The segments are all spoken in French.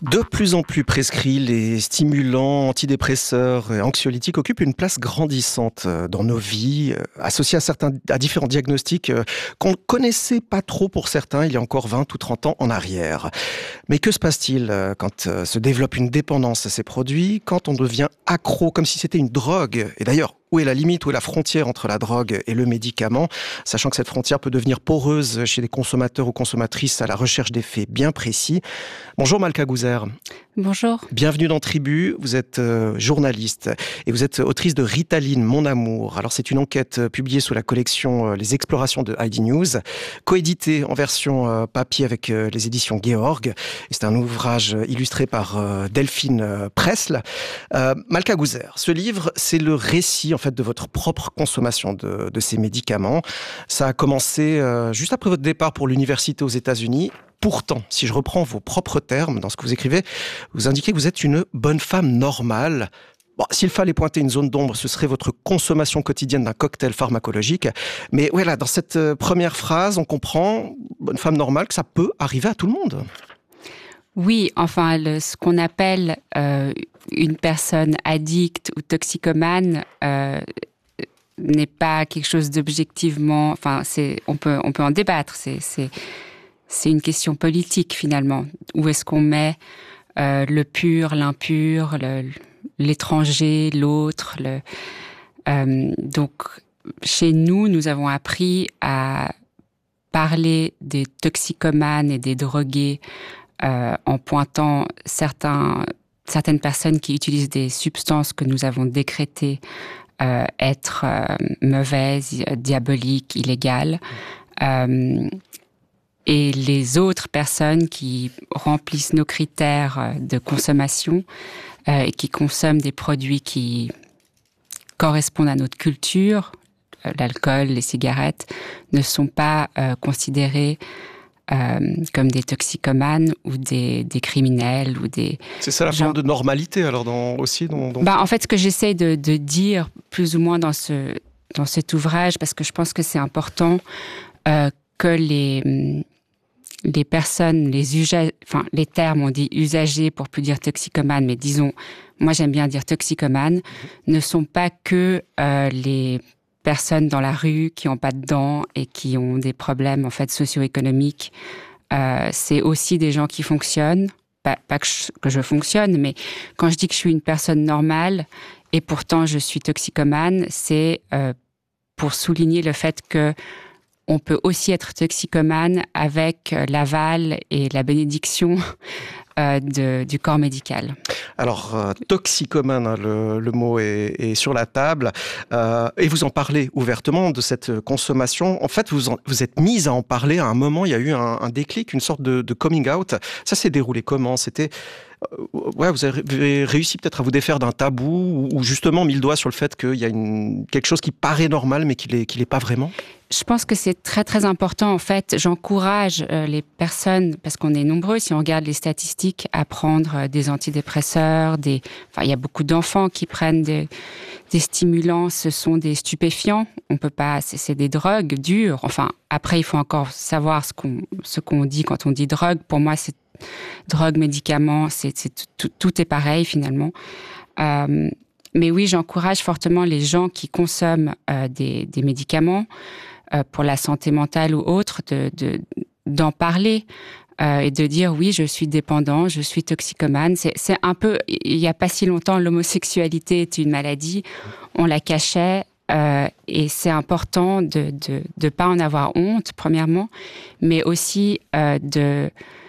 De plus en plus prescrits, les stimulants, antidépresseurs et anxiolytiques occupent une place grandissante dans nos vies, associés à différents diagnostics qu'on ne connaissait pas trop pour certains il y a encore 20 ou 30 ans en arrière. Mais que se passe-t-il quand se développe une dépendance à ces produits, quand on devient accro comme si c'était une drogue? Et d'ailleurs, où est la limite, où est la frontière entre la drogue et le médicament, sachant que cette frontière peut devenir poreuse chez des consommateurs ou consommatrices à la recherche d'effets bien précis. Bonjour Malka Gouzer. Bonjour. Bienvenue dans Tribu, vous êtes journaliste et vous êtes autrice de Ritaline, mon amour. Alors c'est une enquête publiée sous la collection Les Explorations de Heidi News, coéditée en version papier avec les éditions Georg. Et c'est un ouvrage illustré par Delphine Presle. Malka Gouzer, ce livre, c'est le récit en fait de votre propre consommation de ces médicaments. Ça a commencé juste après votre départ pour l'université aux États-Unis. Pourtant, si je reprends vos propres termes dans ce que vous écrivez, vous indiquez que vous êtes une bonne femme normale. Bon, s'il fallait pointer une zone d'ombre, ce serait votre consommation quotidienne d'un cocktail pharmacologique. Mais voilà, dans cette première phrase, on comprend, bonne femme normale, que ça peut arriver à tout le monde. Oui, enfin, ce qu'on appelle une personne addicte ou toxicomane n'est pas quelque chose d'objectivement... Enfin, on peut en débattre, c'est une question politique, finalement. Où est-ce qu'on met le pur, l'impur, l'étranger, l'autre Donc, chez nous, nous avons appris à parler des toxicomanes et des drogués en pointant certaines personnes qui utilisent des substances que nous avons décrétées être mauvaises, diaboliques, illégales. Et les autres personnes qui remplissent nos critères de consommation et qui consomment des produits qui correspondent à notre culture, l'alcool, les cigarettes, ne sont pas considérés comme des toxicomanes ou des criminels ou des... C'est ça la forme de normalité alors aussi En fait, ce que j'essaie de dire plus ou moins dans cet ouvrage, parce que je pense que c'est important que les personnes, les termes, on dit usagers pour plus dire toxicomane, mais disons, moi j'aime bien dire toxicomane, ne sont pas que les personnes dans la rue qui n'ont pas de dents et qui ont des problèmes en fait socio-économiques. C'est aussi des gens qui fonctionnent, pas que je fonctionne, mais quand je dis que je suis une personne normale et pourtant je suis toxicomane, c'est pour souligner le fait que on peut aussi être toxicomane avec l'aval et la bénédiction du corps médical. Alors, toxicomane, hein, le mot est sur la table, et vous en parlez ouvertement de cette consommation. En fait, vous êtes mise à en parler à un moment, il y a eu un déclic, une sorte de coming out. Ça s'est déroulé comment? C'était... vous avez réussi peut-être à vous défaire d'un tabou ou justement mis le doigt sur le fait qu'il y a quelque chose qui paraît normal mais qui l'est pas vraiment? Je pense que c'est très très important. En fait, j'encourage les personnes, parce qu'on est nombreux, si on regarde les statistiques, à prendre des antidépresseurs. Il y a beaucoup d'enfants qui prennent des stimulants. Ce sont des stupéfiants. On peut pas. C'est des drogues dures. Enfin, après, il faut encore savoir ce qu'on dit quand on dit drogue. Pour moi, c'est drogue, médicaments. Tout est pareil finalement. Mais oui, j'encourage fortement les gens qui consomment des médicaments pour la santé mentale ou autre, d'en parler et de dire oui, je suis dépendant, je suis toxicomane. C'est un peu, il n'y a pas si longtemps, l'homosexualité est une maladie, on la cachait et c'est important de pas en avoir honte, premièrement, mais aussi de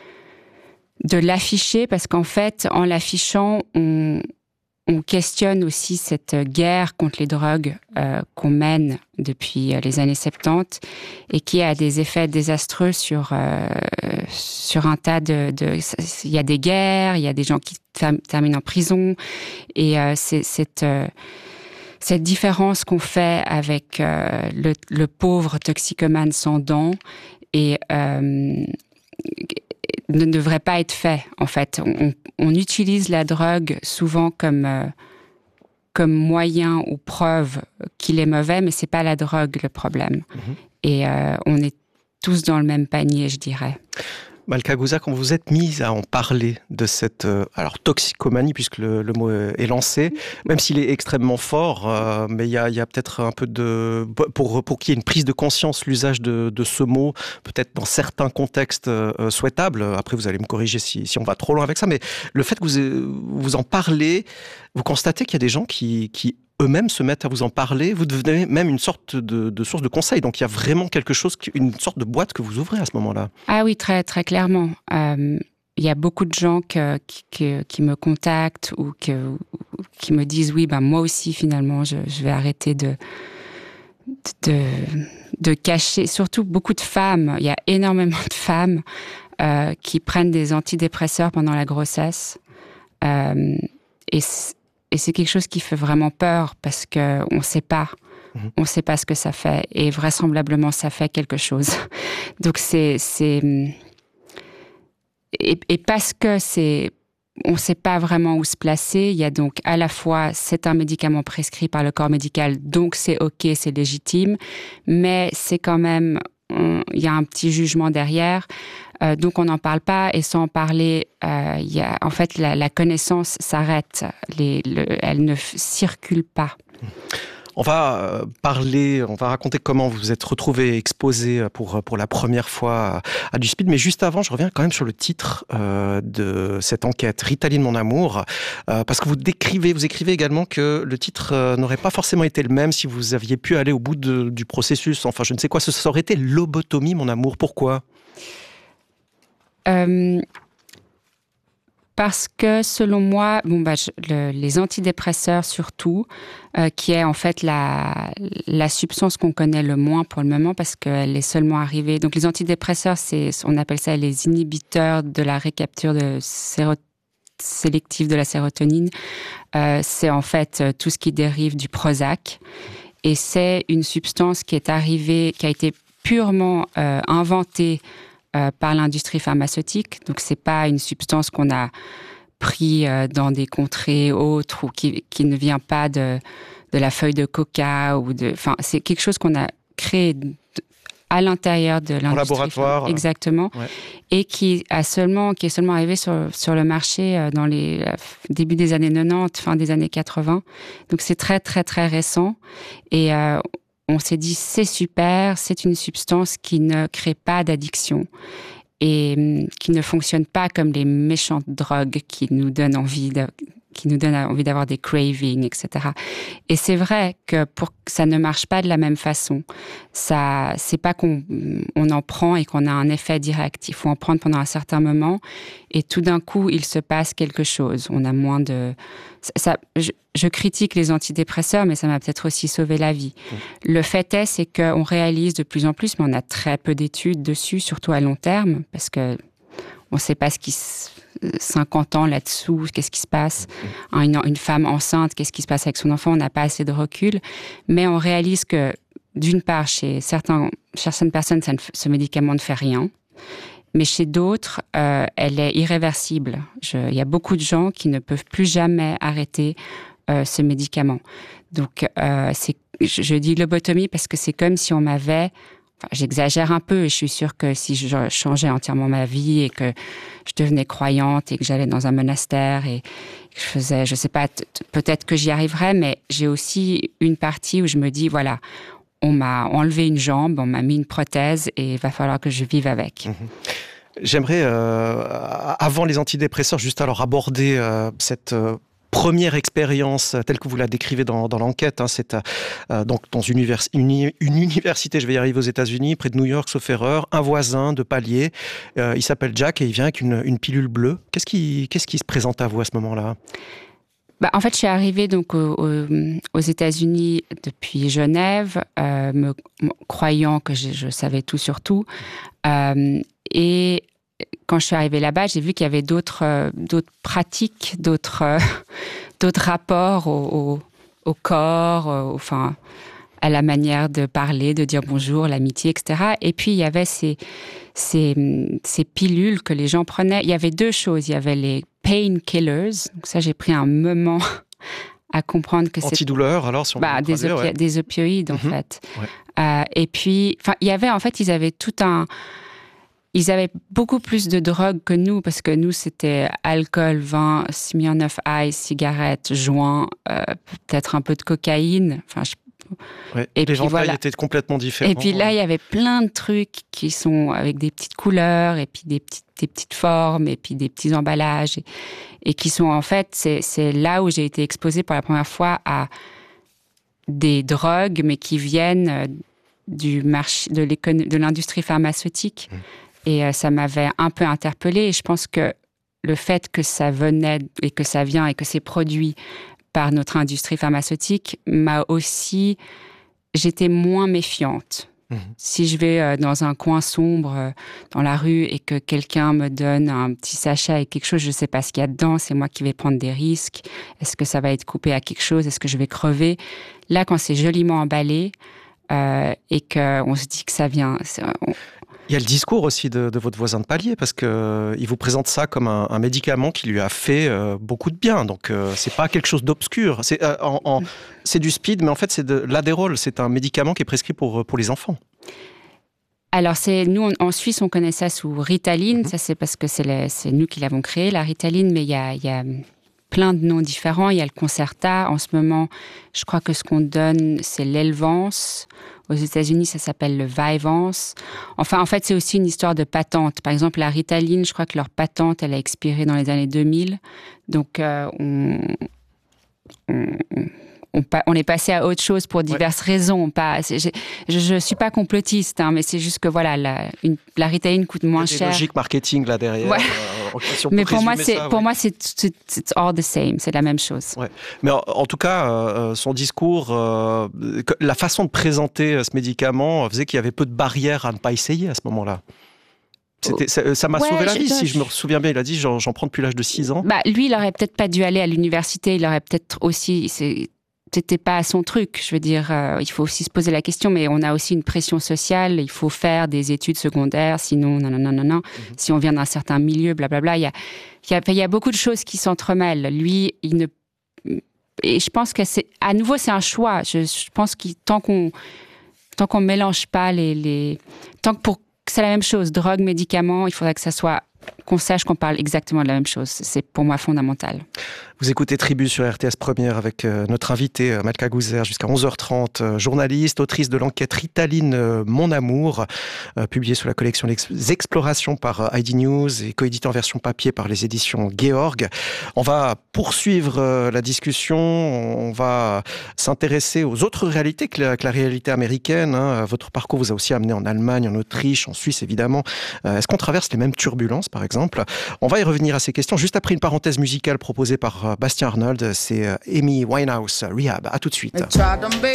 l'afficher parce qu'en fait, en l'affichant, on questionne aussi cette guerre contre les drogues qu'on mène depuis les années 70 et qui a des effets désastreux sur un tas il y a des guerres, il y a des gens qui terminent en prison et cette différence qu'on fait avec le pauvre toxicomane sans dents et ne devrait pas être fait, en fait. On utilise la drogue souvent comme moyen ou preuve qu'il est mauvais, mais c'est pas la drogue le problème. Et on est tous dans le même panier, je dirais. Malka Gouza, quand vous vous êtes mise à en parler de cette toxicomanie, puisque le mot est lancé, même s'il est extrêmement fort, mais il y a peut-être un peu de... Pour qu'il y ait une prise de conscience, l'usage de ce mot, peut-être dans certains contextes souhaitables, après vous allez me corriger si on va trop loin avec ça, mais le fait que vous en parlez, vous constatez qu'il y a des gens qui eux-mêmes se mettent à vous en parler, vous devenez même une sorte de source de conseil. Donc il y a vraiment quelque chose, une sorte de boîte que vous ouvrez à ce moment-là. Ah oui, très, très clairement. Il y a beaucoup de gens qui me contactent ou qui me disent oui, moi aussi finalement je vais arrêter de cacher. Surtout beaucoup de femmes. Il y a énormément de femmes qui prennent des antidépresseurs pendant la grossesse. Et c'est quelque chose qui fait vraiment peur parce qu'on ne sait pas. On ne sait pas ce que ça fait. Et vraisemblablement, ça fait quelque chose. Donc, et parce que on ne sait pas vraiment où se placer, il y a donc à la fois, c'est un médicament prescrit par le corps médical, donc c'est OK, c'est légitime, mais c'est quand même, il y a un petit jugement derrière. Donc on n'en parle pas, et sans en parler, en fait la connaissance s'arrête, elle ne circule pas. On va raconter comment vous vous êtes retrouvé exposé pour la première fois à du speed, mais juste avant, je reviens quand même sur le titre de cette enquête, Ritaline mon amour, parce que vous écrivez également que le titre n'aurait pas forcément été le même si vous aviez pu aller au bout du processus, enfin je ne sais quoi, ça aurait été lobotomie mon amour, pourquoi ? Parce que selon moi, les antidépresseurs surtout, qui est en fait la substance qu'on connaît le moins pour le moment parce qu'elle est seulement arrivée. Donc les antidépresseurs, on appelle ça les inhibiteurs de la récapture sélective de la sérotonine. C'est en fait tout ce qui dérive du Prozac. Et c'est une substance qui a été purement inventée par l'industrie pharmaceutique. Donc, c'est pas une substance qu'on a pris dans des contrées autres ou qui ne vient pas de la feuille de coca c'est quelque chose qu'on a créé à l'intérieur de l'industrie. En laboratoire. Exactement. Ouais. Et qui est seulement arrivé sur le marché dans les début des années 90, fin des années 80. Donc, c'est très, très, très récent. Et on s'est dit, c'est super, c'est une substance qui ne crée pas d'addiction et qui ne fonctionne pas comme les méchantes drogues qui nous donnent envie d'avoir des cravings, etc. Et c'est vrai que ça ne marche pas de la même façon. C'est pas qu'on en prend et qu'on a un effet direct. Il faut en prendre pendant un certain moment et tout d'un coup, il se passe quelque chose. On a moins de... Je critique les antidépresseurs, mais ça m'a peut-être aussi sauvé la vie. Le fait c'est qu'on réalise de plus en plus, mais on a très peu d'études dessus, surtout à long terme, parce que on ne sait pas 50 ans là-dessous, qu'est-ce qui se passe. Une femme enceinte, qu'est-ce qui se passe avec son enfant, on n'a pas assez de recul. Mais on réalise que, d'une part, chez certaines personnes, ce médicament ne fait rien. Mais chez d'autres, elle est irréversible. Il y a beaucoup de gens qui ne peuvent plus jamais arrêter ce médicament. Donc, je dis lobotomie parce que c'est comme si on m'avait... Enfin, j'exagère un peu et je suis sûre que si je changeais entièrement ma vie et que je devenais croyante et que j'allais dans un monastère et que je faisais, je sais pas, peut-être que j'y arriverais, mais j'ai aussi une partie où je me dis, voilà, on m'a enlevé une jambe, on m'a mis une prothèse et il va falloir que je vive avec. J'aimerais, avant les antidépresseurs, juste alors aborder cette... première expérience telle que vous la décrivez dans l'enquête, c'est donc dans une université, je vais y arriver aux États-Unis, près de New York, sauf erreur, un voisin de palier, il s'appelle Jack et il vient avec une pilule bleue. Qu'est-ce qui se présente à vous à ce moment-là ? En fait, je suis arrivée donc aux États-Unis depuis Genève, croyant que je savais tout sur tout, et quand je suis arrivée là-bas, j'ai vu qu'il y avait d'autres pratiques, d'autres rapports au corps, à la manière de parler, de dire bonjour, l'amitié, etc. Et puis, il y avait ces pilules que les gens prenaient. Il y avait deux choses. Il y avait les painkillers. Donc ça, j'ai pris un moment à comprendre que c'est... Antidouleur, alors, si on veut traduire, des opioïdes, en fait. Ouais. Et puis, ils avaient tout un... ils avaient beaucoup plus de drogue que nous, parce que nous, c'était alcool, vin, Smirnoff Ice, cigarettes, joints, peut-être un peu de cocaïne. Enfin, ouais, et puis voilà, étaient complètement différents. Et puis là, il y avait plein de trucs qui sont avec des petites couleurs, et puis des petites formes, et puis des petits emballages, et qui sont en fait, c'est là où j'ai été exposée pour la première fois à des drogues, mais qui viennent du marché, de l'industrie pharmaceutique. Et ça m'avait un peu interpellée. Et je pense que le fait que ça venait et que ça vient et que c'est produit par notre industrie pharmaceutique m'a aussi... J'étais moins méfiante. Si je vais dans un coin sombre dans la rue et que quelqu'un me donne un petit sachet avec quelque chose, je ne sais pas ce qu'il y a dedans, c'est moi qui vais prendre des risques. Est-ce que ça va être coupé à quelque chose? Est-ce que je vais crever? Là, quand c'est joliment emballé et qu'on se dit que ça vient... Il y a le discours aussi de votre voisin de palier, parce qu'il vous présente ça comme un médicament qui lui a fait beaucoup de bien. Donc, c'est pas quelque chose d'obscur. C'est du speed, mais en fait, c'est de l'Adderall. C'est un médicament qui est prescrit pour les enfants. Alors, nous, en Suisse, on connaît ça sous Ritaline. Ça, c'est parce que c'est nous qui l'avons créé, la Ritaline. Mais il y a plein de noms différents. Il y a le Concerta. En ce moment, je crois que ce qu'on donne, c'est l'Elvance. Aux États-Unis, ça s'appelle le Vyvanse. Enfin, en fait, c'est aussi une histoire de patente. Par exemple, la Ritaline, je crois que leur patente, elle a expiré dans les années 2000. Donc, on est passé à autre chose pour diverses raisons. Je ne suis pas complotiste, mais c'est juste que voilà, la Ritaline coûte moins cher. Il y a des logiques marketing là derrière. Ouais. Mais pour moi, c'est all the same, c'est la même chose. Ouais. Mais en tout cas, son discours, la façon de présenter ce médicament faisait qu'il y avait peu de barrières à ne pas essayer à ce moment-là. Ça m'a sauvé la vie, si je me souviens bien. Il a dit, j'en prends depuis l'âge de 6 ans. Lui, il n'aurait peut-être pas dû aller à l'université, il aurait peut-être aussi... C'était pas son truc, je veux dire, il faut aussi se poser la question, mais on a aussi une pression sociale, il faut faire des études secondaires, sinon, non. Si on vient d'un certain milieu, blablabla, il y a beaucoup de choses qui s'entremêlent. Lui, et je pense que c'est un choix. Je pense que tant qu'on mélange pas tant que c'est la même chose, drogue, médicaments, il faudrait que qu'on sache qu'on parle exactement de la même chose. C'est pour moi fondamental. Vous écoutez Tribu sur RTS Première avec notre invitée Malka Gouzer jusqu'à 11h30, journaliste, autrice de l'enquête Ritaline Mon Amour, publiée sous la collection Les Explorations par ID News et coéditée en version papier par les éditions Georg. On va poursuivre la discussion, on va s'intéresser aux autres réalités que la réalité américaine. Votre parcours vous a aussi amené en Allemagne, en Autriche, en Suisse évidemment. Est-ce qu'on traverse les mêmes turbulences par exemple? On va y revenir à ces questions juste après une parenthèse musicale proposée par Bastien Arnold. C'est Amy Winehouse, Rehab. À tout de suite.